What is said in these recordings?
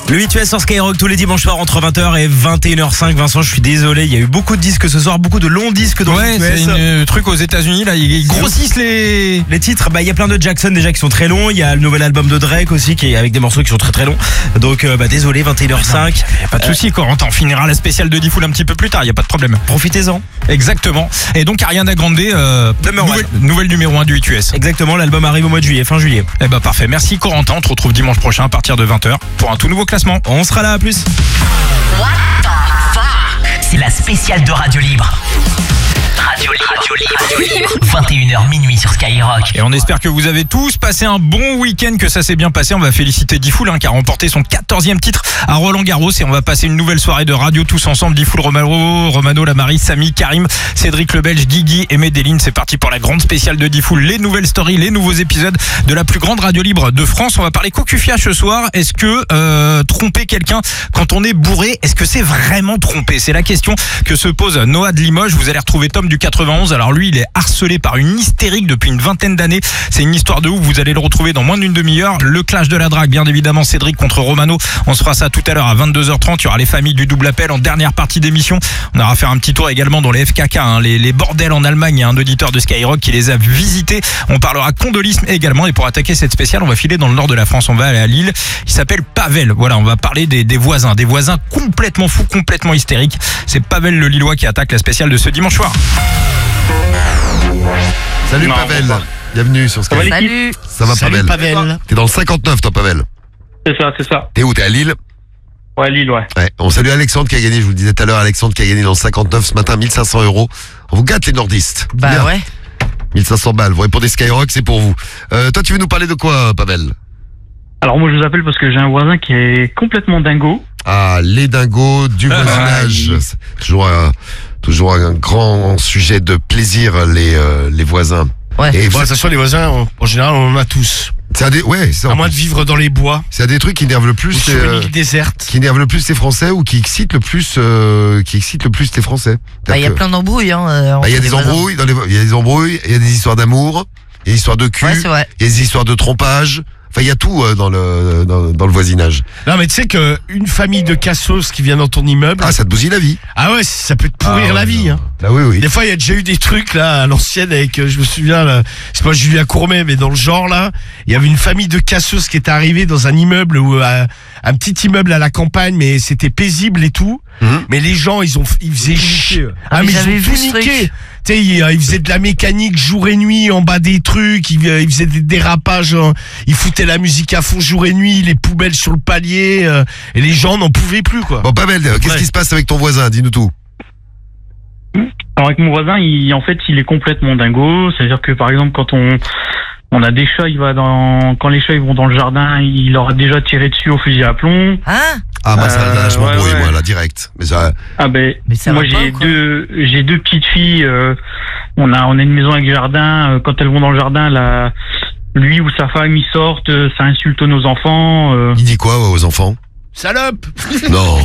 Le 8 sur Skyrock tous les dimanches soirs entre 20h et 21h05. Vincent, je suis désolé, il y a eu beaucoup de disques ce soir, beaucoup de longs disques dans le c'est un truc aux États-Unis là, ils grossissent les titres. Bah il y a plein de Jackson déjà qui sont très longs, il y a le nouvel album de Drake aussi qui est avec des morceaux qui sont très très longs. Donc désolé, 21h05. Y a pas de souci, Corentin, on finira la spéciale de Diffoul un petit peu plus tard, y a pas de problème. Profitez-en. Exactement. Et donc Ariana Grande nouvelle numéro 1 du 8US. Exactement, l'album arrive au mois de juillet, fin juillet. Eh bah parfait. Merci Corentin, on te retrouve dimanche prochain à partir de 20h pour un tout nouveau classement. On sera là, à plus. What the fuck? C'est la spéciale de Radio Libre. Radio Libre. 21h minuit sur Skyrock. Et on espère que vous avez tous passé un bon week-end, que ça s'est bien passé. On va féliciter Diffoul qui a remporté son 14e titre à Roland-Garros. Et on va passer une nouvelle soirée de radio tous ensemble. Diffoul, Romano, Lamarie, Samy, Karim, Cédric le Belge, Guigui et Medellin. C'est parti pour la grande spéciale de Diffoul. Les nouvelles stories, les nouveaux épisodes de la plus grande radio libre de France. On va parler cocufiage ce soir. Est-ce que tromper quelqu'un quand on est bourré, est-ce que c'est vraiment tromper? C'est la question que se pose Noah de Limoges. Vous allez retrouver Tom du 91. Alors lui, il est harcelé par une hystérique depuis une vingtaine d'années. C'est une histoire de ouf. Vous allez le retrouver dans moins d'une demi-heure. Le clash de la drague, bien évidemment, Cédric contre Romano. On se fera ça tout à l'heure à 22h30. Il y aura les familles du double appel en dernière partie d'émission. On aura fait un petit tour également dans les FKK, les bordels en Allemagne. Il y a un auditeur de Skyrock qui les a visités. On parlera condolisme également. Et pour attaquer cette spéciale, on va filer dans le nord de la France. On va aller à Lille. Il s'appelle Pavel. Voilà, on va parler des voisins. Des voisins complètement fous, complètement hystériques. C'est Pavel le Lillois qui attaque la spéciale de ce dimanche soir. Salut Pavel, bienvenue sur Skyrock. Salut. Ça va Pavel? T'es dans le 59 toi Pavel? C'est ça. T'es où? T'es à Lille? Ouais, Lille, ouais. On salue Alexandre qui a gagné, je vous le disais tout à l'heure, Alexandre qui a gagné dans le 59 ce matin, 1500 €. On vous gâte les nordistes. Bah bien. Ouais. 1500 balles, vous répondez Skyrock, c'est pour vous. Toi tu veux nous parler de quoi Pavel? Alors moi je vous appelle parce que j'ai un voisin qui est complètement dingo. Ah, les dingos du voisinage. Toujours un grand sujet de plaisir, les voisins. Ouais. Et de toute façon, les voisins, en général, on en a tous. C'est à moins de vivre dans les bois. C'est des trucs qui énervent le plus. Sur une île déserte. Qui énervent le plus les Français ou qui excitent le plus, les Français. Il y a plein d'embrouilles. Il y a des embrouilles, il y a des embrouilles, il y a des histoires d'amour, il y a des histoires de cul, il y a des histoires de trompage. Enfin, il y a tout dans le voisinage. Non, mais tu sais qu'une famille de cassos qui vient dans ton immeuble. Ah, ça te bousille la vie. Ah ouais, ça peut te pourrir la vie. Hein. Ah oui. Des fois, il y a déjà eu des trucs là à l'ancienne avec, je me souviens, là, c'est pas Julien Courmet, mais dans le genre là, il y avait une famille de cassos qui était arrivée dans un immeuble un petit immeuble à la campagne, mais c'était paisible et tout. Mais les gens, ils faisaient chier. Ah, mais ils ont tout niqué. Tu sais, ils faisaient de la mécanique jour et nuit en bas des trucs, ils faisaient des dérapages, ils foutaient la musique à fond jour et nuit, les poubelles sur le palier, et les gens n'en pouvaient plus, quoi. Bon, Pavel, qu'est-ce qui se passe avec ton voisin? Dis-nous tout. Alors avec mon voisin, il est complètement dingo. C'est-à-dire que par exemple, quand on a des chats, quand les chats ils vont dans le jardin, il leur a déjà tiré dessus au fusil à plomb. Ah bah ça, là, je m'embrouille moi là direct. Mais ça. Mais moi j'ai deux petites filles. On a une maison avec jardin. Quand elles vont dans le jardin, lui ou sa femme ils sortent, ça insulte nos enfants. Il dit quoi aux enfants? Salope. Non.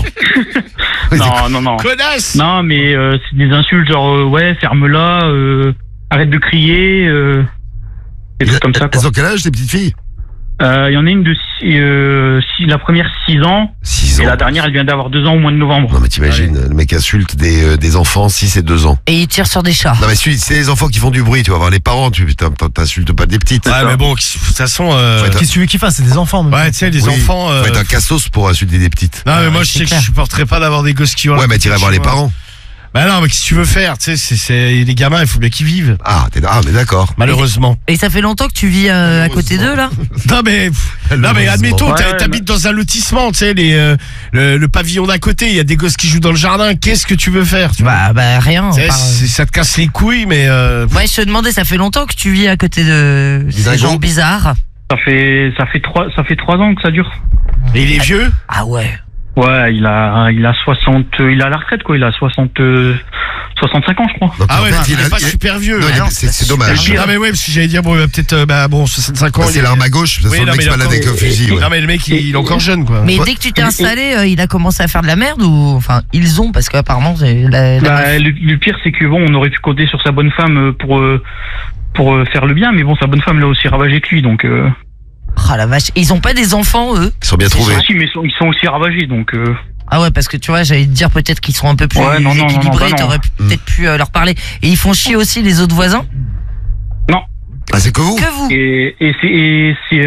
non. Connasse. Non, mais c'est des insultes genre ferme-la, arrête de crier, des trucs comme ça. Elles ont quel âge, tes petites filles? Il y en a une de la première 6 ans. 6 ans. Et la dernière, elle vient d'avoir 2 ans au mois de novembre. Non mais t'imagines, le mec insulte des enfants 6 et 2 ans. Et il tire sur des chats. Non mais c'est les enfants qui font du bruit, tu vas voir les parents, t'insultes pas des petites. Ouais, mais bon, de toute façon, qu'est-ce que tu veux qu'ils fassent? C'est des enfants. Ouais, tu sais, les enfants. Faut être un cassos pour insulter des petites. Non mais moi je sais que je supporterais pas d'avoir des gosses qui ont. Ouais, mais t'irais voir les parents. Bah non, mais qu'est-ce que tu veux faire? Tu sais, c'est les gamins, il faut bien qu'ils vivent. Mais d'accord. Malheureusement. Et ça fait longtemps que tu vis à côté d'eux là? Non mais admettons, t'habites dans un lotissement, tu sais, le pavillon d'à côté, il y a des gosses qui jouent dans le jardin. Qu'est-ce que tu veux faire? Bah rien. Ça te casse les couilles, mais. Ouais, je te demandais, ça fait longtemps que tu vis à côté de ces gens bizarres. Ça fait 3 ans que ça dure. Et il est vieux? Ah ouais. Ouais, il a 60, il a la retraite quoi, il a 65 ans je crois. Donc, ouais, il est pas super vieux. Non, c'est dommage. Ah mais ouais, parce que j'allais dire il va peut-être 65 ans. C'est l'arme à gauche, de toute façon le mec se balade avec un fusil. Non mais le mec il est encore jeune quoi. Mais dès que tu t'es installé, il a commencé à faire de la merde ou enfin ils ont parce qu'apparemment le pire c'est que on aurait pu compter sur sa bonne femme pour faire le bien, mais bon sa bonne femme l'a aussi ravagé que lui donc. Oh la vache. Et ils ont pas des enfants, eux? Ils sont bien trouvés. Si, mais ils sont aussi ravagés, donc. Ah ouais, parce que tu vois, j'allais te dire peut-être qu'ils sont un peu plus équilibrés, t'aurais peut-être pu leur parler. Et ils font chier aussi les autres voisins? Non. Ah, c'est que vous? Que vous? Et c'est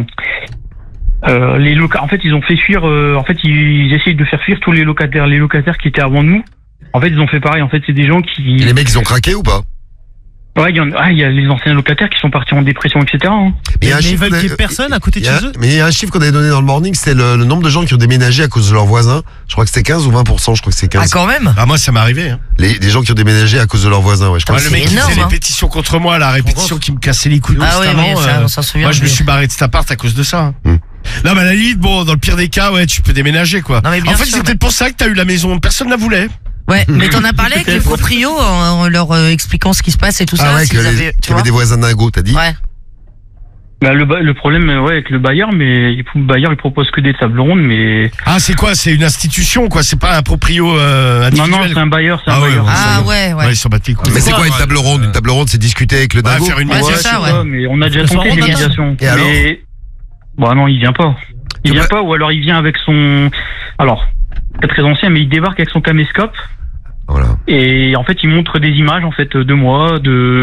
les locataires. En fait, ils ont fait fuir. En fait, ils essayent de faire fuir tous les locataires qui étaient avant nous. En fait, ils ont fait pareil. En fait, c'est des gens qui. Et les mecs, ils ont craqué ou pas? Ouais, il y a les anciens locataires qui sont partis en dépression, etc. Hein. Mais ils veulent qu'il y ait personne à côté de chez eux. Mais il y a un chiffre qu'on avait donné dans le morning, c'est le nombre de gens qui ont déménagé à cause de leurs voisins. Je crois que c'était 15 ou 20%, je crois que c'est 15. Ah, quand même? Ah, moi, ça m'est arrivé. Hein. Les gens qui ont déménagé à cause de leurs voisins, ouais, je crois. Le mec qui faisait les pétitions contre moi, la répétition qui me cassait les couilles constamment. Oui, ça, on s'en souvient. Moi, je me suis barré de cet appart à cause de ça. Non, mais à la limite, bon, dans le pire des cas, ouais, tu peux déménager, quoi. Non, mais bien en fait, sûr, c'était pour ça que t'as eu la maison. Personne la voulait. Ouais, mais t'en as parlé avec les proprios en leur expliquant ce qui se passe et tout ça. Ah ouais, s'ils qu'il y avait des voisins dingos, t'as dit? Ouais. Bah, le problème, avec le bailleur, mais le bailleur, il propose que des tables rondes, mais. Ah, c'est quoi? C'est une institution, quoi. C'est pas un proprio individuel. Non, c'est un bailleur, Ouais. Ouais, ils s'en battent les couilles. Mais c'est quoi une table ronde? Une table ronde, c'est discuter avec le dingo? Faire une c'est ça, ouais. Mais on a déjà tenté des médiations. Et alors? Bon, non, il vient pas. Il vient pas, ou alors il vient avec son. Alors, c'est très ancien, mais il débarque avec son caméscope. Voilà. Et en fait, il montre des images, en fait, de moi,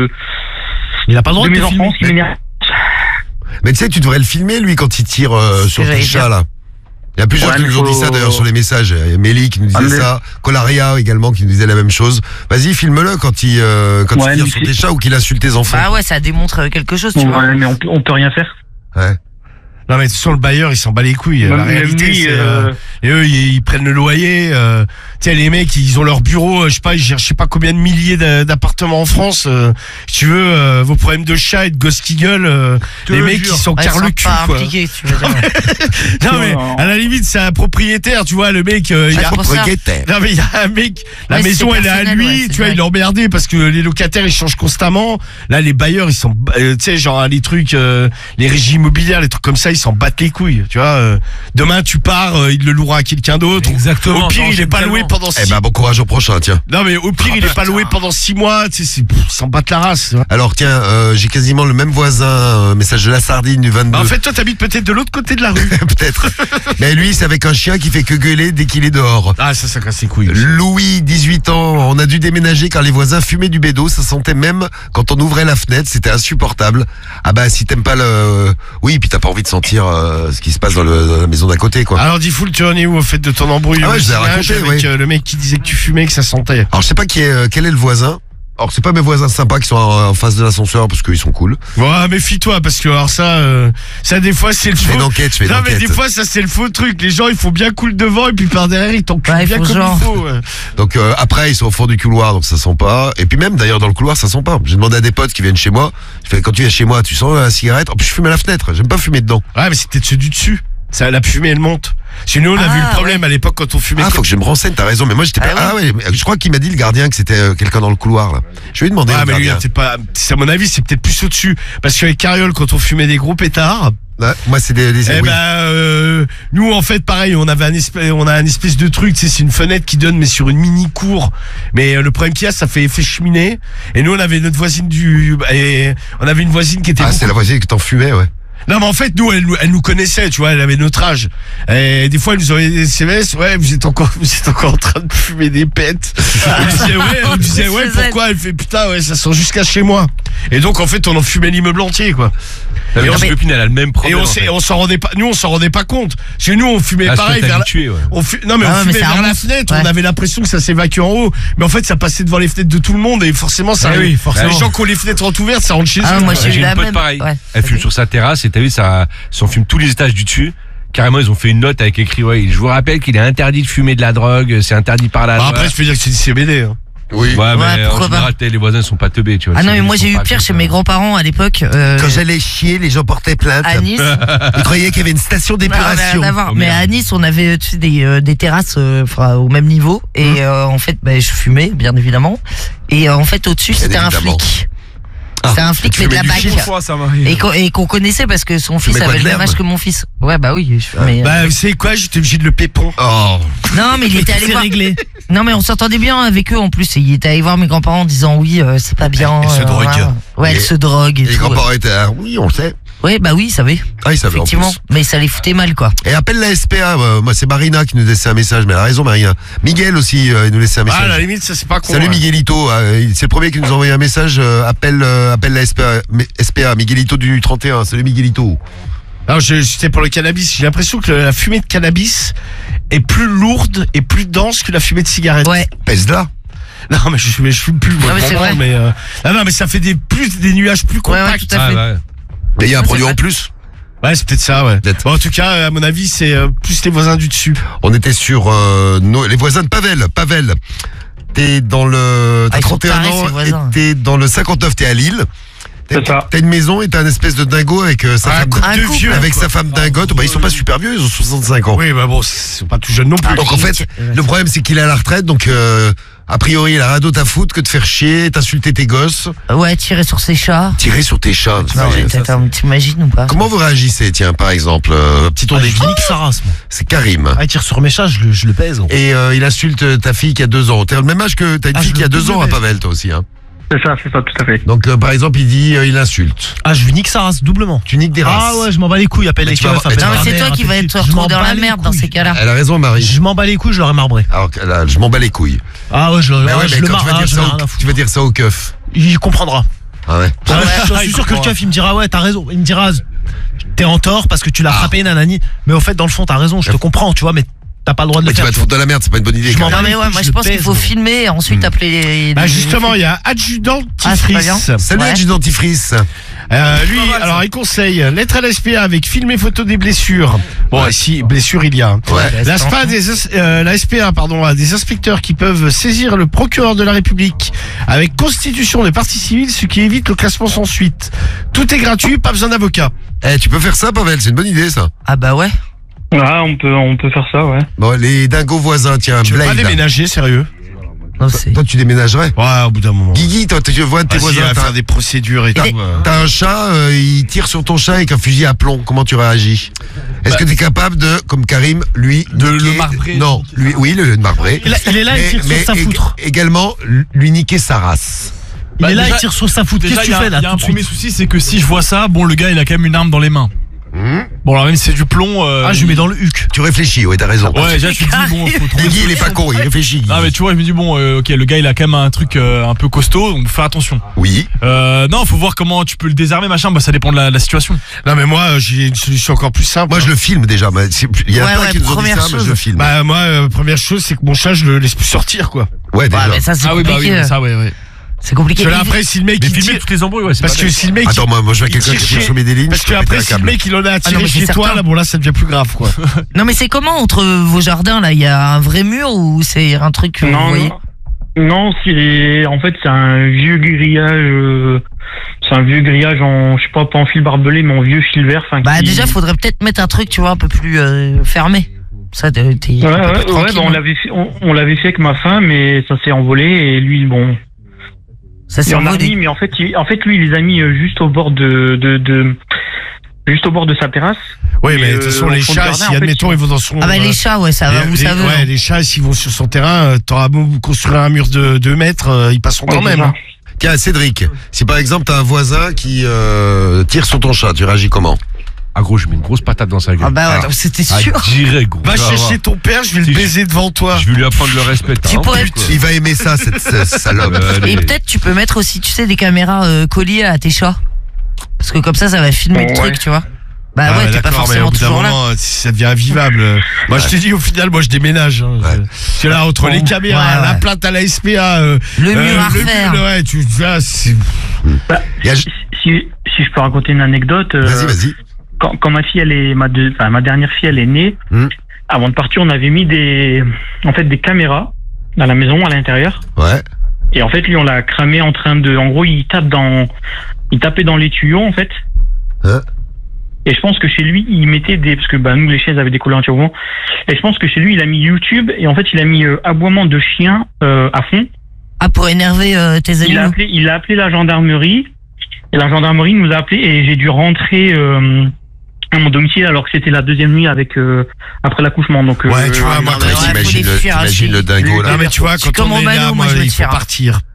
Il a pas le droit de de mes te filmer. enfants qui m'énervent. Mais tu sais, tu devrais le filmer, lui, quand il tire sur tes chats, là. Il y a plusieurs qui nous ont dit ça, d'ailleurs, sur les messages. Il y a Mélie qui nous disait ça. Colaria, également, qui nous disait la même chose. Vas-y, filme-le quand il tire sur tes chats ou qu'il insulte tes enfants. Bah ouais, ça démontre quelque chose, tu vois. Ouais, mais on peut rien faire. Ouais. Non, mais de toute façon, le bailleur, il s'en bat les couilles. La réalité, lui, c'est, et eux, ils prennent le loyer. Tu sais, les mecs, ils ont leur bureau, je sais pas, ils gèrent je sais pas combien de milliers d'appartements en France. Si tu veux, vos problèmes de chat et de gosses qui gueulent, les mecs, ils s'en carrent le cul, quoi. Impliqués, tu veux dire. Non, mais à la limite, c'est un propriétaire, tu vois, le mec. Il y a propriétaire. Non, mais il y a un mec, la Ouais, maison, c'est elle est à personnel, lui, ouais, tu vois, il est emmerdé parce que les locataires, ils changent constamment. Là, les bailleurs, ils sont, tu sais, genre, les trucs, les régies immobilières, les trucs comme ça, ils s'en battent les couilles, tu vois. Demain, tu pars, il le louera à quelqu'un d'autre. Exactement. Au pire, il est pas loué pendant 6 Eh ben, bon courage au prochain, tiens. Non, mais au pire, il est pas loué pendant 6 mois, tu sais, ils s'en battent la race. Alors, tiens, j'ai quasiment le même voisin, message de la sardine du 22. En fait, toi, t'habites peut-être de l'autre côté de la rue. Peut-être. Mais lui, c'est avec un chien qui fait que gueuler dès qu'il est dehors. Ah, ça casse les couilles. Louis, 18 ans, on a dû déménager car les voisins fumaient du bédo, ça sentait même quand on ouvrait la fenêtre, c'était insupportable. Ah bah si t'aimes pas le... Oui, puis t'as pas envie de sentir ce qui se passe dans la maison d'à côté, quoi. Alors, dis Foul, tu en es où au fait de ton embrouille? Ah ouais, je l'ai raconté, avec le mec qui disait que tu fumais, que ça sentait. Alors je sais pas quel est le voisin. Alors c'est pas mes voisins sympas qui sont en face de l'ascenseur parce qu'ils sont cool. Ouais, méfie-toi parce que alors ça des fois c'est le Je fais faux. une enquête, Non mais des fois ça c'est le faux truc. Les gens ils font bien cool devant et puis par derrière ils t'enculent Ouais, bien comme genre. il faut. Donc après ils sont au fond du couloir donc ça sent pas. Et puis même d'ailleurs dans le couloir ça sent pas. J'ai demandé à des potes qui viennent chez moi. Je fais quand tu viens chez moi tu sens la cigarette. En plus je fume à la fenêtre. J'aime pas fumer dedans. Ouais mais c'est peut-être ceux du dessus. Ça, la fumée elle monte. Chez nous on a vu le problème à l'époque quand on fumait. Ah faut que je me renseigne. T'as raison. Mais moi j'étais pas. Ah ouais. Je crois qu'il m'a dit le gardien que c'était quelqu'un dans le couloir là. Je vais lui demander. Ah mais lui c'est pas. C'est à mon avis c'est peut-être plus au dessus parce qu'avec Cariole quand on fumait des gros pétards. Ouais, moi c'est des Eh oui. ben, nous en fait pareil, on a un espèce de truc, tu sais, c'est une fenêtre qui donne mais sur une mini cour. Mais le problème qu'il y a, ça fait effet cheminée. Et nous on avait notre voisine on avait une voisine qui était. Ah c'est la voisine que t'en fumais ouais. Non mais en fait nous elle nous connaissait, tu vois, elle avait notre âge. Et des fois elle nous envoyait des SMS, ouais vous êtes encore en train de fumer des pètes. Elle disait ouais pourquoi, elle fait putain ouais ça sent jusqu'à chez moi. Et donc en fait on en fumait l'immeuble entier quoi. Et on copine elle a le même problème. Et on s'en rendait pas compte. Parce que nous on fumait pareil vers on fumait vers la fenêtre, on avait l'impression que ça s'évacuait en haut, mais en fait ça passait devant les fenêtres de tout le monde et forcément ça les gens qui ont les fenêtres ouvertes, ça rentre chez eux. Moi j'ai eu la une pote même. pareil. Ouais. Elle fume sur sa terrasse et t'as vu ça on fume tous les étages du dessus. Carrément ils ont fait une note avec écrit je vous rappelle qu'il est interdit de fumer de la drogue, c'est interdit par la loi. Après je peux dire que c'est du CBD. Hein. Oui. Ouais, mais en pourquoi général, les voisins sont pas teubés, tu vois. Ah non mais moi j'ai eu pire chez mes grands-parents à l'époque. Quand j'allais chier, les gens portaient plainte. À Nice. Ils croyaient qu'il y avait une station d'épuration. Mais à Nice, on avait tu sais, des terrasses au même niveau. Et en fait, je fumais, bien évidemment. Et en fait, au-dessus, c'était un flic. C'était un flic, mais de la BAC. Et qu'on connaissait parce que son fils avait le même âge que mon fils. Ouais, bah oui. Vous savez quoi, j'étais obligé de le pépon. Oh. Non, mais il était allé voir. Non, mais on s'entendait bien avec eux en plus. Et il était allé voir mes grands-parents en disant oui, c'est pas bien. Elle se drogue. Ouais, elle se drogue. Et les grands-parents étaient oui, on le sait. Ouais, bah oui, il savait. Ah, il savait en plus. Effectivement, mais ça les foutait mal, quoi. Et appelle la SPA, moi c'est Marina qui nous laissait un message, mais elle a raison Marina. Miguel aussi, il nous laissait un message. Ah, à la limite, ça c'est pas con. Salut Miguelito, c'est le premier qui nous a envoyé un message, appelle la SPA, Miguelito du 31, salut Miguelito. Alors, c'était pour le cannabis, j'ai l'impression que la fumée de cannabis est plus lourde et plus dense que la fumée de cigarette. Ouais. Pèse-la. Non, mais je fume plus, moi. Non, mais c'est vrai. Non, mais ça fait des nuages plus compacts. Ouais, tout à fait. Mais il y a un produit en plus. Ouais, c'est peut-être ça, ouais. Bon, en tout cas, à mon avis, c'est plus les voisins du dessus. On était sur les voisins de Pavel. Pavel, t'es dans le... T'as 31 ans et t'es dans le 59, t'es à Lille. T'as une maison et t'as une espèce de dingo avec sa femme vieux, avec sa femme dingote. Bah, ils sont pas super vieux, ils ont 65 ans. Oui, bah bon, ils sont pas tout jeunes non plus. Donc en fait, le problème c'est qu'il est à la retraite, donc a priori il a rien d'autre à foutre que de faire chier, t'insulter tes gosses. Ouais, tirer sur ses chats. Tirer sur tes chats. Non, t'imagines ou pas? Comment vous réagissez, tiens, par exemple, petit tour des nique sa race. C'est Karim. Ah, il tire sur mes chats, je le pèse. Et il insulte ta fille qui a 2 ans. T'as le même âge que t'as une fille qui a 2 ans à Pavel, toi aussi, hein. C'est ça, tout à fait. Donc par exemple, il dit, il insulte. Ah, je lui nique sa race doublement. Tu niques des races. Ah ouais, je m'en bats les couilles, appelle les keufs. Non, mais c'est toi qui vas être retrouvé dans la merde dans ces cas-là. Elle a raison, Marie. Je m'en bats les couilles, je l'aurais marbré. Alors là, je m'en bats les couilles. Ah ouais, je le marre. Tu vas dire ça au keuf. Il comprendra. Ah ouais. Je suis sûr que le keuf il me dira ouais, t'as raison. Il me dira t'es en tort parce que tu l'as frappé, nanani. Mais au fait, dans le fond, t'as raison, je te comprends, tu vois, mais t'as pas le droit de le faire. Tu vas te foutre de la merde, c'est pas une bonne idée. Non mais ouais, moi je pense qu'il faut filmer et ensuite appeler les... Bah justement, il y a Adjudant Tifris. Salut Adjudant Tifris. Lui, alors il conseille lettre à la SPA avec film et photo des blessures. Bon, si blessure il y a. Ouais. La SPA a des inspecteurs qui peuvent saisir le procureur de la République avec constitution de partie civile, ce qui évite le classement sans suite. Tout est gratuit, pas besoin d'avocat. Tu peux faire ça, Pavel, c'est une bonne idée ça. Ah bah ouais. Ah, on peut faire ça, ouais. Bon, les dingos voisins, tiens, Tu veux Blade. pas déménager, sérieux? Non, toi, tu déménagerais? Ouais, au bout d'un moment. Guigui, toi, tu vois tes voisins. À faire des procédures et tout. T'as un chat, il tire sur ton chat avec un fusil à plomb. Comment tu réagis? Est-ce que t'es capable de, comme Karim, lui, de le marbrer? Non, lui, oui, le marbrer. Il est là, il tire sur sa foutre. Également, lui niquer sa race. Il est là, il tire sur sa foutre. Qu'est-ce que tu fais là? Il y a un premier souci, c'est que si je vois ça, bon, le gars, il a quand même une arme dans les mains. Bon, alors même si c'est du plomb. Je lui mets dans le huc. Tu réfléchis, ouais, t'as raison. Ouais, déjà, tu te dis, bon, faut trouver. Guy, il est pas con, il réfléchit. Non, mais tu vois, je me dis, bon, ok, le gars, il a quand même un truc un peu costaud, donc faut faire attention. Oui. Non, faut voir comment tu peux le désarmer, machin, bah ça dépend de la situation. Non, mais moi, j'ai une solution encore plus simple. Moi, je le filme déjà. Il y en a plein qui nous ont dit ça, mais je le filme. Bah, moi, première chose, c'est que mon chat, je le laisse plus sortir, quoi. Ouais, déjà. Mais ça, c'est oui, ça, ouais. C'est compliqué. Parce que là, après, si le mec il filmer toutes les embrouilles, ouais, c'est parce que si le mec Attends, moi je vois quelqu'un qui tire sur mes lignes. Parce que après, si le mec il en a tiré chez toi, là, bon là, ça devient plus grave, quoi. Non, mais c'est comment entre vos jardins là? Il y a un vrai mur ou c'est un truc que vous voyez? Non, en fait c'est un vieux grillage. C'est un vieux grillage en, je sais pas en fil barbelé, mais en vieux fil vert. Bah déjà, faudrait peut-être mettre un truc, tu vois, un peu plus fermé. Ça, ouais, on l'avait fait avec ma femme, mais ça s'est envolé et lui, bon. Ça s'est envolé. Mais en fait, lui, il les a mis juste au bord juste au bord de sa terrasse. Oui, mais de toute façon, les chats, si admettons, ils vont dans son. Ah bah les chats, ouais, ça va, vous savez. Ouais, les chats, s'ils vont sur son terrain, t'auras beau construire un mur de 2 mètres, ils passeront quand même. Hein. Tiens, Cédric, si par exemple t'as un voisin qui tire sur ton chat, tu réagis comment? Ah gros, je mets une grosse patate dans sa gueule. Ah bah ouais, c'était sûr. Direct, gros. Va chercher ton père, je vais le baiser devant toi. Je vais lui apprendre le respect. Il va aimer ça, cette salope. Et peut-être tu peux mettre aussi, tu sais, des caméras collées à tes chats. Parce que comme ça va filmer le truc, tu vois. Bah ouais, t'es pas forcément toujours là. Ça devient invivable. Moi je te dis, au final, moi je déménage. Parce que là, entre les caméras, la plainte à la SPA, le mur à refaire. Ouais, tu vois, c'est... Si je peux raconter une anecdote. Vas-y. Quand ma fille, ma dernière fille, elle est née, avant de partir, on avait mis des caméras dans la maison, à l'intérieur. Ouais. Et en fait, lui, on l'a cramé en gros, il tapait dans les tuyaux, en fait. Et je pense que chez lui, il mettait parce que, nous, les chiens, avaient des couleurs anti-aboiement. Et je pense que chez lui, il a mis YouTube, et en fait, il a mis aboiement de chien, à fond. Ah, pour énerver, tes animaux. Il a appelé la gendarmerie, et la gendarmerie nous a appelé, et j'ai dû rentrer, à mon domicile alors que c'était la deuxième nuit après l'accouchement. Donc ouais, tu vois, moi t'imagines le dingo là. Non mais tu vois, quand on est là, moi il faut partir.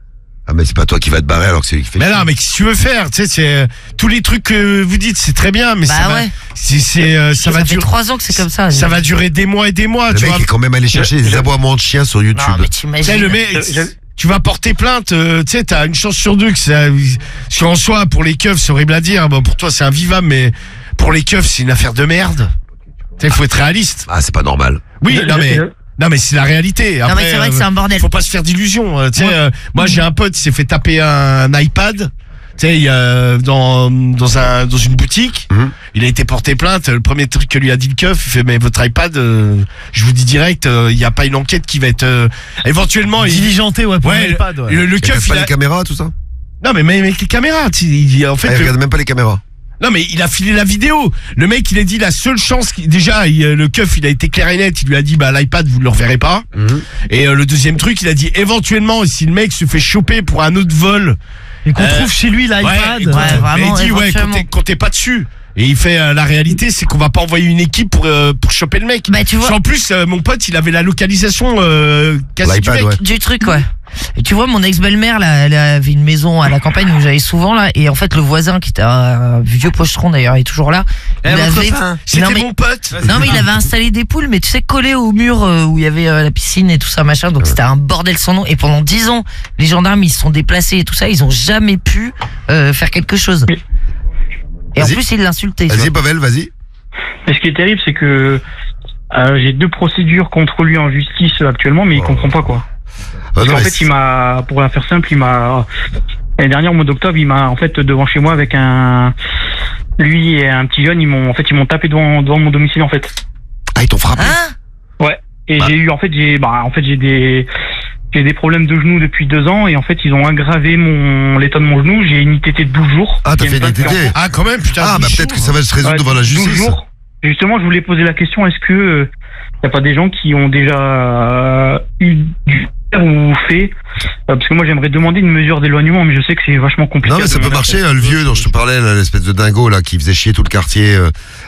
Ah mais c'est pas toi qui vas te barrer alors que c'est lui qui fait. Mais non, mais qu'est-ce que tu veux faire? Tu sais, c'est tous les trucs que vous dites, c'est très bien, mais ça va, ça va fait durer 3 ans que c'est comme ça. Ça va durer des mois et des mois. Le tu mec vois. est quand même allé chercher des aboiements de chiens sur YouTube. Non, mais Tu sais, t'imagines. le mec, tu vas porter plainte, tu sais, t'as une chance sur 2 que ça. Parce qu'en soi, pour les keufs, c'est horrible à dire. Bon, pour toi, c'est invivable, mais pour les keufs, c'est une affaire de merde. Tu sais, il faut être réaliste. Ah c'est pas normal. Oui, non mais c'est la réalité. Après, Non, mais c'est vrai que c'est un bordel. Faut pas se faire d'illusions. Tu sais, moi j'ai un pote, il s'est fait taper un iPad. Tu sais, il y a dans une boutique, il a été porté plainte. Le premier truc que lui a dit le keuf, il fait mais votre iPad, je vous dis direct, il n'y a pas une enquête qui va être éventuellement Diligentée, pour l'iPad. Ouais. Le Il keuf, regarde pas les caméras tout ça. non mais les caméras, en fait. Il regarde même pas les caméras. Non mais il a filé la vidéo. Le mec il a dit la seule chance déjà le keuf il a été clair et net, il lui a dit bah l'iPad vous ne le reverrez pas. Et le deuxième truc il a dit éventuellement si le mec se fait choper pour un autre vol Et qu'on trouve chez lui l'iPad. vraiment, il dit comptez pas dessus. Et il fait la réalité c'est qu'on va pas envoyer une équipe pour choper le mec. Bah tu vois. En plus mon pote il avait la localisation quasi du mec. Du truc Et tu vois, mon ex-belle-mère, là, elle avait une maison à la campagne où j'allais souvent, là. Et en fait, le voisin, qui était un vieux pochetron d'ailleurs, il est toujours là. C'était mon pote. Non, mais il avait installé des poules, mais tu sais, collées au mur où il y avait la piscine et tout ça, machin. Donc c'était un bordel sans nom. Et pendant 10 ans, les gendarmes, ils se sont déplacés et tout ça. Ils ont jamais pu faire quelque chose. Et en plus, ils l'insultaient. Vas-y, Pavel, vas-y. Et ce qui est terrible, c'est que j'ai 2 procédures contre lui en justice actuellement, mais il comprend pas quoi. Parce qu'en fait, pour la faire simple, l'année dernière, au mois d'octobre, il m'a, en fait, devant chez moi avec lui et un petit jeune, ils m'ont tapé devant mon domicile, en fait. Ah, ils t'ont frappé? Ouais. Et j'ai des problèmes de genoux depuis 2 ans, et en fait, ils ont aggravé l'état de mon genou. J'ai une ITT de 12 jours. Ah, t'as fait une ITT? Ah, quand même, putain. Ah, bah, peut-être que ça va se résoudre devant la justice. 12 jours. Justement, je voulais poser la question, est-ce que, y a pas des gens qui ont déjà eu ou fait parce que moi j'aimerais demander une mesure d'éloignement, mais je sais que c'est vachement compliqué. Non mais ça peut marcher, le vieux dont je te parlais, l'espèce de dingo là qui faisait chier tout le quartier,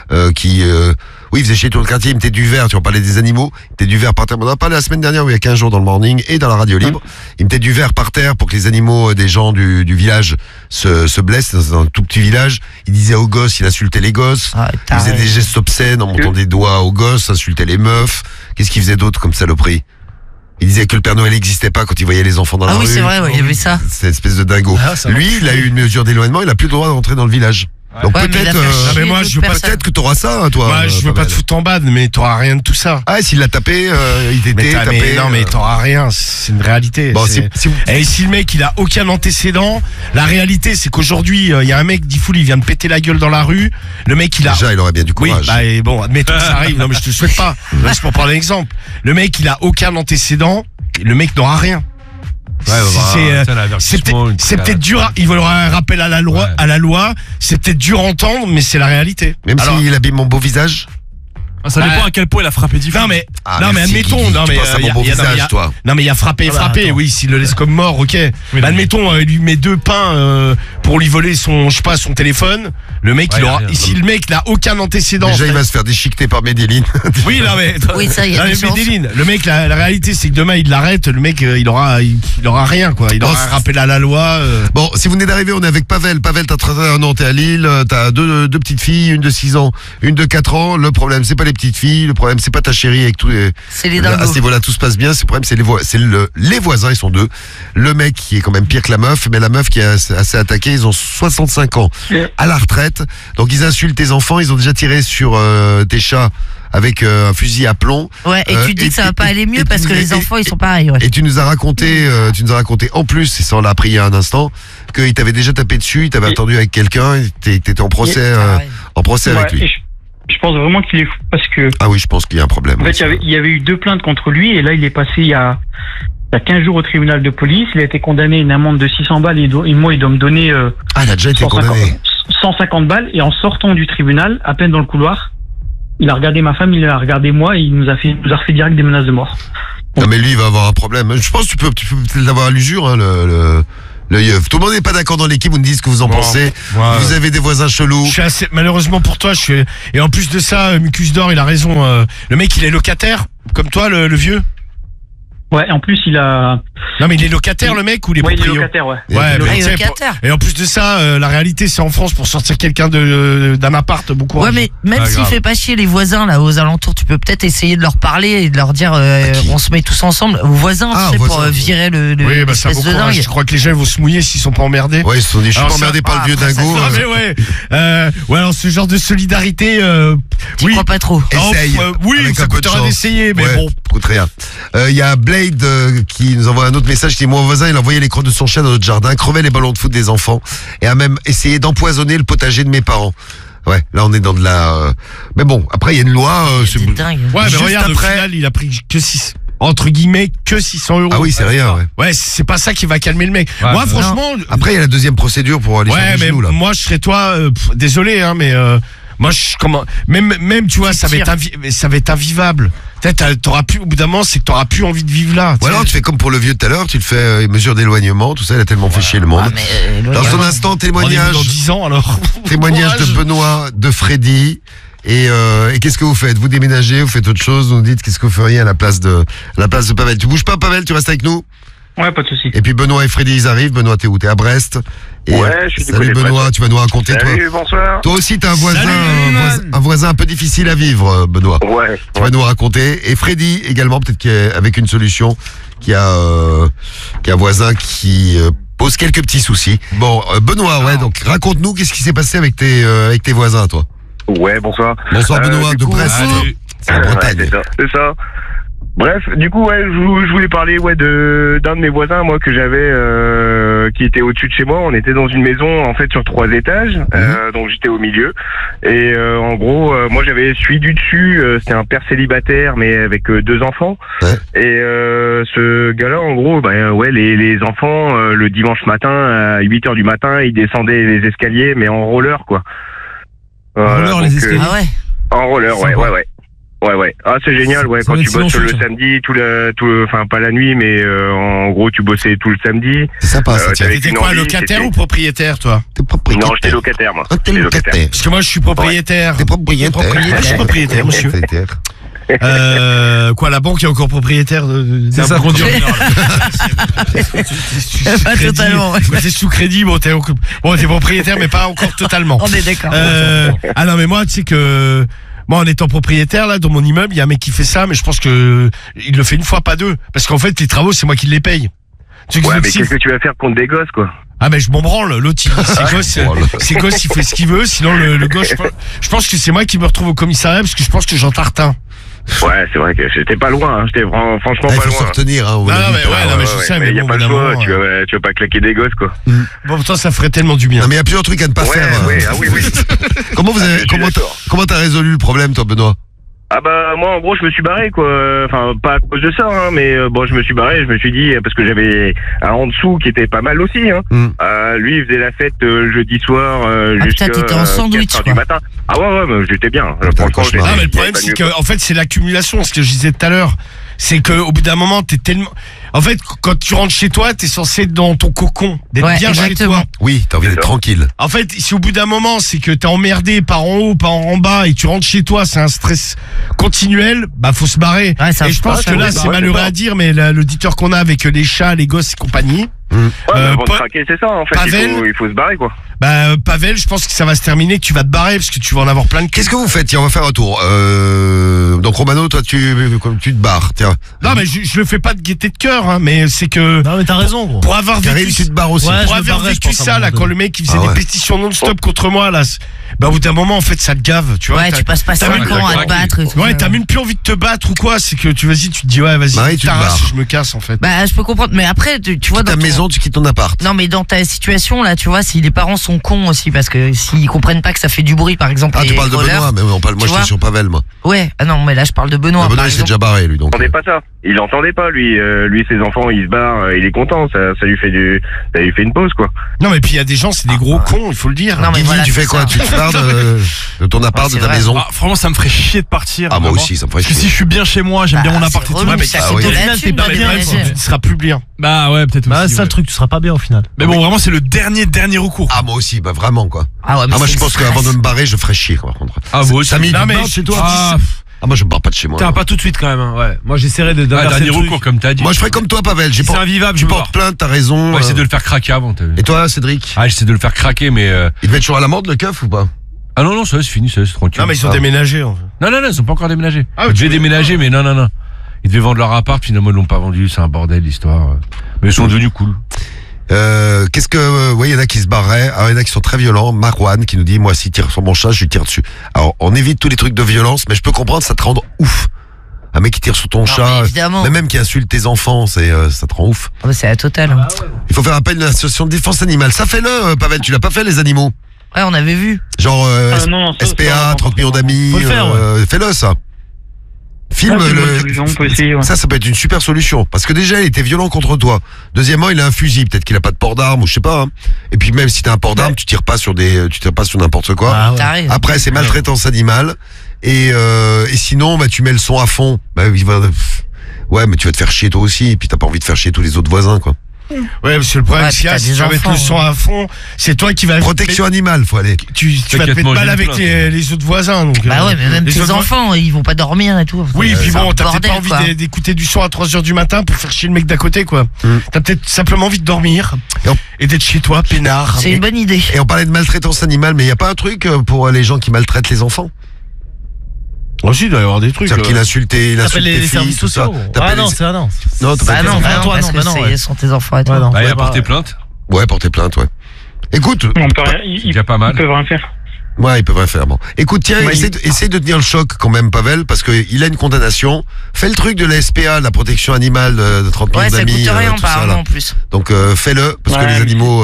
il faisait chier tout le quartier, il mettait du verre, tu vois, parlais des animaux, il mettait du verre par terre. On en a parlé la semaine dernière, il y a 15 jours dans le morning et dans la radio libre. Il mettait du verre par terre pour que les animaux des gens du village se blessent dans un tout petit village. Il disait aux gosses, il insultait les gosses, il faisait des gestes obscènes en montant des doigts aux gosses, insultait les meufs. Qu'est-ce qu'il faisait d'autre comme saloperie? Il disait que le Père Noël n'existait pas quand il voyait les enfants dans la rue. Ah oui, c'est vrai, il y avait ça. C'est une espèce de dingo. Lui, il a eu une mesure d'éloignement, il a plus le droit d'entrer dans le village. Donc peut-être peut-être que t'auras ça, toi. Moi, je veux pas te foutre en bad, mais t'auras rien de tout ça. Ah, s'il l'a tapé, il t'était tapé. Non, mais t'auras rien, c'est une réalité. Bon, et si le mec, il a aucun antécédent, la réalité, c'est qu'aujourd'hui, il y a un mec, Diffoul, il vient de péter la gueule dans la rue. Le mec, Déjà, il aurait bien du courage. Oui, bon, admettons que ça arrive. Non, mais je te le souhaite pas. Laisse pour prendre un exemple. Le mec, il a aucun antécédent. Le mec n'aura rien. C'est peut-être dur. Il va y avoir un rappel à la loi. C'est peut-être dur à entendre, mais c'est la réalité. Même s'il abîme mon beau visage. Ça dépend à quel point il a frappé Diffoul. Non mais admettons, il a frappé et frappé. Oui, s'il le laisse comme mort, ok. Oui, admettons, il lui met 2 pains pour lui voler son téléphone. Le mec, si le mec n'a aucun antécédent. Déjà, il va se faire déchiqueter par Medellin. Oui, non mais. Oui, ça y a des chances. Medellin. Le mec, la réalité, c'est que demain il l'arrête. Le mec, il aura rien quoi. Il aura un rappel à la loi. Bon, si vous venez d'arriver, on est avec Pavel. Pavel, t'as 31 ans, t'es à Lille, t'as deux petites filles, une de 6 ans, une de 4 ans. Le problème, c'est pas les petites filles. Le problème, c'est pas ta chérie avec tous les. C'est les dingos. À ce niveau-là, tout se passe bien. Le problème, c'est les voisins. Ils sont 2. Le mec qui est quand même pire que la meuf, mais la meuf qui est assez attaquée. Ils ont 65 ans, à la retraite. Donc ils insultent tes enfants. Ils ont déjà tiré sur tes chats avec un fusil à plomb. Ouais. Et tu dis que ça va pas aller mieux parce que les enfants, ils sont pareils. Ouais. Et tu nous as raconté, en plus, et ça on l'a appris il y a un instant, qu'il t'avait déjà tapé dessus. Il t'avait attendu avec quelqu'un. T'étais en procès, avec lui. Je pense vraiment qu'il est fou parce que. Ah oui, je pense qu'il y a un problème. En fait, il y avait eu 2 plaintes contre lui et là, il est passé il y a 15 jours au tribunal de police. Il a été condamné à une amende de 600 balles et moi, il doit me donner. Il a déjà été condamné. 150 balles et en sortant du tribunal, à peine dans le couloir, il a regardé ma femme, il a regardé moi et il nous a refait direct des menaces de mort. Non, mais lui, il va avoir un problème. Je pense que tu peux peut-être l'avoir à l'usure, hein, le yeuf. Tout le monde n'est pas d'accord dans l'équipe, vous me dites ce que vous en pensez. Vous avez des voisins chelous. Malheureusement pour toi, et en plus de ça, Mucus d'Or, il a raison. Le mec, il est locataire, comme toi, le vieux. Ouais, en plus, il a Non, mais il est locataire, le mec, ou les il est proprios? locataire, ouais. Ouais, mais tu sais, locataire. et en plus de ça, la réalité, c'est en France, pour sortir quelqu'un d'un appart, beaucoup. Ouais, mais même s'il fait pas chier les voisins là aux alentours, tu peux peut-être essayer de leur parler et de leur dire on se met tous ensemble aux voisins, tu sais, pour virer le oui, bah ça l'espèce de dingue. Je crois que les gens ils vont se mouiller s'ils sont pas emmerdés. Ouais, ils se sont dit, je suis pas emmerdé par le vieux dingo. Ah, mais ouais. Ouais, alors ce genre de solidarité, tu crois pas trop. Essaye. Oui, ça coûtera d'essayer, mais bon. Coûte rien. Il y a Blade qui nous envoie un autre message qui dit, mon voisin, il envoyait les crottes de son chien dans notre jardin, crevait les ballons de foot des enfants et a même essayé d'empoisonner le potager de mes parents. Ouais, là on est dans de la... Mais bon, après il y a une loi... c'est dingue. Ouais, mais regarde, après... au final, il a pris que 6... Entre guillemets, que 600 €. Ah oui, c'est rien, ouais. Ouais, c'est pas ça qui va calmer le mec. Ouais, moi, franchement... Après, il y a la deuxième procédure pour aller sur les genoux, là. Moi, je serais toi... désolé, hein, mais... moi, même, tu vois, ça va être invivable. T'auras plus, au bout d'un moment, c'est que t'auras plus envie de vivre là. Ou alors, tu fais comme pour le vieux tout à l'heure, tu le fais mesure d'éloignement, tout ça, il a tellement fait chier le monde. Dans son instant, témoignage. Dans 10 ans, alors. Témoignage de Benoît, de Freddy. Et qu'est-ce que vous faites? Vous déménagez, vous faites autre chose, vous nous dites qu'est-ce que vous feriez à la place de Pavel. Tu bouges pas, Pavel, tu restes avec nous? Ouais, pas de souci. Et puis Benoît et Freddy, ils arrivent. Benoît, t'es où? T'es à Brest. Et ouais, je suis du côté salut de Benoît, Brest. tu vas nous raconter. Salut, bonsoir. Toi aussi, t'as un voisin un peu difficile à vivre, Benoît. Ouais. Tu vas nous raconter. Et Freddy également, peut-être qu'avec une solution, qui a un voisin qui pose quelques petits soucis. Bon, Benoît, ouais, donc raconte-nous qu'est-ce qui s'est passé avec tes voisins, toi. Ouais, bonsoir. Bonsoir Benoît, de Brest. C'est la Bretagne. Ouais, c'est ça. Bref, du coup, ouais, je voulais parler d'un de mes voisins, moi, que j'avais, qui était au-dessus de chez moi. On était dans une maison, en fait, sur 3 étages, donc j'étais au milieu. Et en gros, moi, j'avais celui du dessus, c'était un père célibataire, mais avec 2 enfants. Ouais. Et ce gars-là, en gros, ouais, les enfants, le dimanche matin, à 8h du matin, ils descendaient les escaliers, mais en roller, quoi. Roller, les escaliers. Ah ouais. En roller, ouais. Ouais. Ah, c'est génial, ouais. Quand tu bosses le samedi, enfin, pas la nuit, mais en gros, tu bossais tout le samedi. C'est sympa, ça. T'étais quoi, locataire ou propriétaire, toi? T'es propriétaire. Non, j'étais locataire, moi. Ah, t'es locataire. Parce que moi, je suis propriétaire. T'es propriétaire. Je suis propriétaire, monsieur. Quoi, la banque est encore propriétaire C'est ça, conduire. Pas totalement. T'es sous crédit, bon, t'es propriétaire, mais pas encore totalement. On est d'accord. Ah non, mais moi, tu sais que... Moi, en étant propriétaire, là, dans mon immeuble, il y a un mec qui fait ça, mais je pense que il le fait une fois, pas 2. Parce qu'en fait, les travaux, c'est moi qui les paye. Ouais, mais qu'est-ce que tu vas faire contre des gosses, quoi? Ah, mais je m'en branle. L'autre, ses gosses, il fait ce qu'il veut. Sinon, le gosse, je pense que c'est moi qui me retrouve au commissariat parce que je pense que j'en tartin. Ouais, c'est vrai que j'étais pas loin, hein. J'étais franchement pas loin. Il faut se retenir, hein. Mais je sais, mais y a bon, pas le choix, tu vas pas claquer des gosses, quoi. Bon, toi, ça ferait tellement du bien. Non, mais il y a plusieurs trucs à ne pas faire. Ouais, ah oui. Comment t'as résolu le problème, toi, Benoît? Ah bah moi en gros je me suis barré quoi, enfin pas à cause de ça hein, mais bon je me suis barré, je me suis dit parce que j'avais un en dessous qui était pas mal aussi hein. Lui il faisait la fête jeudi soir jusqu'à 4h du matin. Ah ouais mais j'étais bien. Franchement, mais le problème c'est que en fait c'est l'accumulation, ce que je disais tout à l'heure. C'est que au bout d'un moment t'es tellement... En fait quand tu rentres chez toi t'es censé être dans ton cocon, d'être bien chez toi. Oui, t'as envie d'être tranquille. En fait si au bout d'un moment c'est que t'es emmerdé par en haut, par en bas et tu rentres chez toi, c'est un stress continuel, bah faut se barrer. Et je pense que là c'est malheureux à dire, mais l'auditeur qu'on a avec les chats, les gosses et compagnie, avant de craquer, c'est ça en fait. Pavel, il faut se barrer quoi. Bah Pavel, je pense que ça va se terminer, que tu vas te barrer parce que tu vas en avoir plein de... Qu'est-ce que vous faites? Tiens, on va faire un tour. Donc Romano, toi tu te barres. Tiens. Non mais je le fais pas de gaieté de cœur, hein, mais c'est que... Non mais t'as raison gros. Pour avoir Karim, tu te barres aussi. Pour avoir vécu ça là, quand le mec il faisait des pétitions non-stop contre moi là, bah au bout d'un moment en fait ça te gave, tu vois. Ouais, tu passes pas 5 ans à te battre. Ouais, t'as même plus envie de te battre ou quoi, c'est que tu te dis ouais vas-y, tu t'arraches, je me casse en fait. Bah je peux comprendre, mais après tu vois dans ta maison, tu quittes ton appart. Non mais dans ta situation là, tu vois, si les parents sont cons aussi parce que s'ils comprennent pas que ça fait du bruit par exemple. Ah tu parles de Benoît, mais moi j'étais sur Pavel moi. Ouais, ah non mais là je parle de Benoît. Benoît il s'est déjà barré lui donc. Il entendait pas ça. Il entendait pas lui ses enfants ils se barrent, il est content, ça lui fait une pause quoi. Non mais puis il y a des gens c'est des gros cons, il faut le dire. Non mais voilà, tu fais quoi? Tu te barres de ton appart, de ta maison? Franchement ça me ferait chier de partir. Ah moi aussi ça me ferait chier. Parce que si je suis bien chez moi, j'aime bien mon appart et tout. Mais t'es pas bien, tu seras plus bien. Bah ouais peut-être aussi. Bah ça le truc, tu seras pas bien au final. Mais bon vraiment c'est le dernier recours. Ah moi aussi, bah vraiment quoi. Ah ouais, moi je pense qu'avant de me barrer je ferais chier par contre. Ah moi aussi. Samy, tu te barres chez toi? Ah, moi, je pars pas de chez moi. Pas tout de suite quand même, hein. Ouais. Moi, j'essaierai de dernier recours, comme t'as dit. Moi, je ferais comme toi, Pavel. C'est invivable, tu portes plainte, t'as raison. J'essaie de le faire craquer avant, t'as vu. Et toi, Cédric? Ah, j'essaie de le faire craquer, mais il devait être toujours à l'amende, le keuf, ou pas? Ah non, ça, c'est fini, c'est tranquille. Non, mais ils sont déménagés, en fait. Non, ils sont pas encore déménagés. Ah, ils devaient déménager, mais non. Ils devaient vendre leur appart, finalement, ils l'ont pas vendu, c'est un bordel, l'histoire. Mais ils sont devenus cool. Qu'est-ce que, il y en a qui se barraient. Alors, il y en a qui sont très violents. Marwan qui nous dit, moi, s'il tire sur mon chat, je lui tire dessus. Alors, on évite tous les trucs de violence, mais je peux comprendre, ça te rend ouf. Un mec qui tire sur ton chat, mais même qui insulte tes enfants, ça te rend ouf. Ah bah c'est la totale. Il faut faire appel à une association de défense animale. Ça fait-le, Pavel, tu l'as pas fait, les animaux? Ouais, on avait vu. Genre, SPA, 30 millions d'amis, fais-le, ça. Filme ça peut être une super solution. Parce que déjà, il était violent contre toi. Deuxièmement, il a un fusil. Peut-être qu'il a pas de port d'armes ou je sais pas. Hein. Et puis même si t'as un port d'armes, tu tires pas sur n'importe quoi. Ah ouais. Après, c'est maltraitance animale. Et sinon, tu mets le son à fond. Mais tu vas te faire chier toi aussi. Et puis t'as pas envie de faire chier tous les autres voisins, quoi. Ouais, parce que le problème, si tu vas mettre le son à fond, c'est toi qui vas... Protection animale, faut aller. Tu vas te mettre mal avec les autres voisins. Donc, mais même tes enfants, ils vont pas dormir et tout. Oui, et puis bon, t'as peut-être pas envie d'écouter du son à 3h du matin pour faire chier le mec d'à côté, quoi. T'as peut-être simplement envie de dormir et d'être chez toi, peinard. C'est une bonne idée. Et on parlait de maltraitance animale, mais y a pas un truc pour les gens qui maltraitent les enfants? Aussi, il doit y avoir des trucs. C'est-à-dire qu'il insulte tes filles, tout ça. Ah non, c'est non. Non, toi non. Ils sont tes enfants et toi. Il a porté plainte. Ouais, porter plainte, ouais. Écoute. Il y a pas mal. Ils peuvent rien faire. Ouais, ils peuvent rien faire, bon. Écoute, tiens, essaye de tenir le choc quand même, Pavel, parce qu'il a une condamnation. Fais le truc de la SPA, la protection animale de 30 millions d'amis. Ouais, ça coûte rien, tout ça, en plus. Donc, fais-le, parce que les animaux,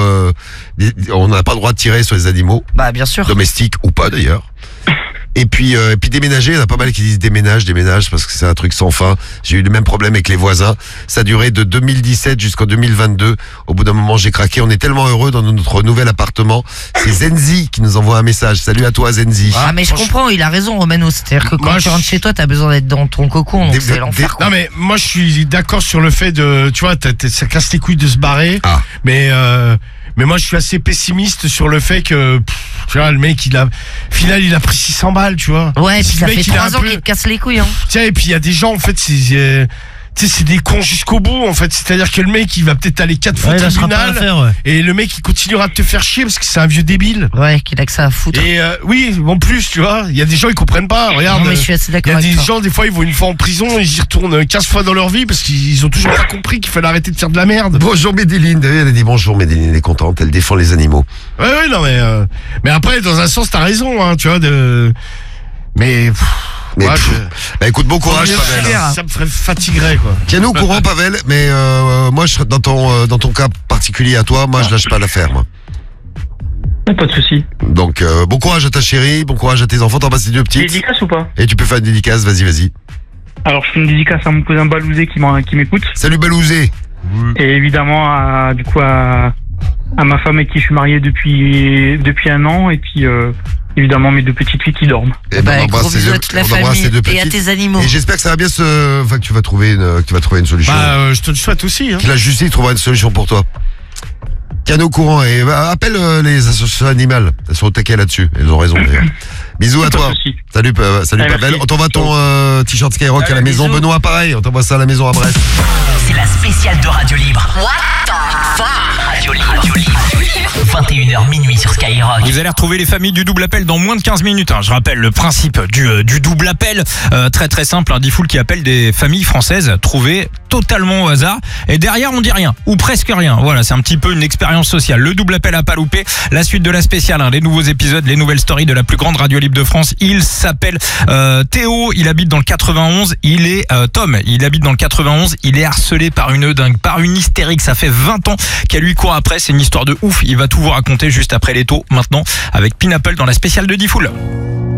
on n'a pas le droit de tirer sur les animaux. Bah, bien sûr. Domestiques ou pas, d'ailleurs. Et puis déménager, il y en a pas mal qui disent déménage, parce que c'est un truc sans fin. J'ai eu le même problème avec les voisins. Ça a duré de 2017 jusqu'en 2022. Au bout d'un moment, j'ai craqué. On est tellement heureux dans notre nouvel appartement. C'est Zenzi qui nous envoie un message. Salut à toi, Zenzi. Ah, mais je comprends, il a raison, Romano. C'est-à-dire que quand tu rentres chez toi, t'as besoin d'être dans ton cocon, donc c'est l'enfer. Non, mais moi, je suis d'accord sur le fait de, tu vois, ça casse les couilles de se barrer. Mais moi, je suis assez pessimiste sur le fait que, tu vois, le mec, il a pris 600 balles, tu vois. Ouais, et puis ça fait 3 ans qu'il te casse les couilles, hein. Tiens, et puis il y a des gens, en fait, c'est des cons jusqu'au bout, en fait. C'est-à-dire que le mec, il va peut-être aller 4 fois au tribunal. Et le mec, il continuera de te faire chier parce que c'est un vieux débile. Ouais, qu'il a que ça à foutre. Et oui, en plus, tu vois, il y a des gens, ils comprennent pas. Regarde. Non, mais je suis assez d'accord. Il y a des gens, des fois, ils vont une fois en prison, ils y retournent 15 fois dans leur vie parce qu'ils ont toujours pas compris qu'il fallait arrêter de faire de la merde. Bonjour Médéline. Elle a dit bonjour Médéline, elle est contente, elle défend les animaux. Ouais, non, mais après, dans un sens, t'as raison, hein, tu vois, Mais écoute, bon courage, Pavel. Ça me fatiguerait, quoi. Tiens-nous au courant, Pavel, mais moi, je serais dans ton cas particulier à toi, moi, je lâche pas l'affaire, moi. Pas de souci. Donc, bon courage à ta chérie, bon courage à tes enfants, t'en passes 2 petites. Dédicace ou pas? Et tu peux faire une dédicace, vas-y. Alors, je fais une dédicace à mon cousin Balouzé qui m'écoute. Salut Balouzé. Et évidemment, à ma femme avec qui je suis marié depuis 1 an, et puis évidemment mes 2 petites filles qui dorment. Et on embrasse toute la famille et à tes animaux. Et j'espère que ça va bien que tu vas trouver une solution. Je te le souhaite aussi, hein. Que la justice trouvera une solution pour toi. Tiens-nous au courant et appelle les associations animales. Elles sont au taquet là-dessus. Elles ont raison d'ailleurs. Bisous à toi. Salut Pavel. Merci. On t'envoie ton t-shirt Skyrock à la maison. Bisous. Benoît, pareil. On t'envoie ça à la maison à Brest. C'est la spéciale de Radio Libre. What the fuck? Radio Libre. 21h minuit sur Skyrock. Vous allez retrouver les familles du double appel dans moins de 15 minutes. Je rappelle le principe du double appel. Très très simple. Diffoul qui appelle des familles françaises trouvées totalement au hasard. Et derrière, on dit rien. Ou presque rien. Voilà, c'est un petit peu une expérience sociale. Le double appel à pas louper. La suite de la spéciale. Les nouveaux épisodes, les nouvelles stories de la plus grande radio libre de France. Il s'appelle Théo. Il habite dans le 91. Il est Tom. Il habite dans le 91. Il est harcelé par une dingue, par une hystérique. Ça fait 20 ans qu'elle lui court après. C'est une histoire de ouf. Il va tout vous raconter juste après les taux maintenant avec Pineapple dans la spéciale de Diffoul.